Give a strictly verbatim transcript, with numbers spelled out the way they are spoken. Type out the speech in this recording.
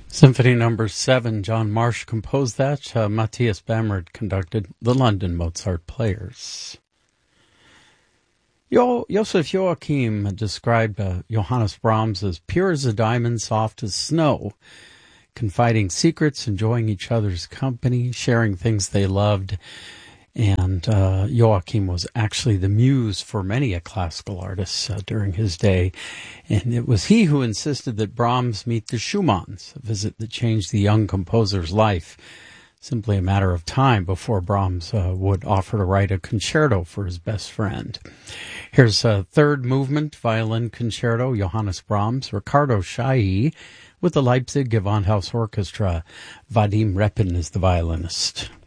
Symphony Number Seven, John Marsh composed that. Uh, Matthias Bamert conducted. The London Mozart Players. Jo- Joseph Joachim described uh, Johannes Brahms as pure as a diamond, soft as snow, confiding secrets, enjoying each other's company, sharing things they loved. And uh, Joachim was actually the muse for many a classical artist uh, during his day. And it was he who insisted that Brahms meet the Schumanns, a visit that changed the young composer's life. Simply a matter of time before Brahms uh, would offer to write a concerto for his best friend. Here's a third movement, violin concerto, Johannes Brahms, Ricardo Chailly, with the Leipzig Gewandhaus Orchestra. Vadim Repin is the violinist.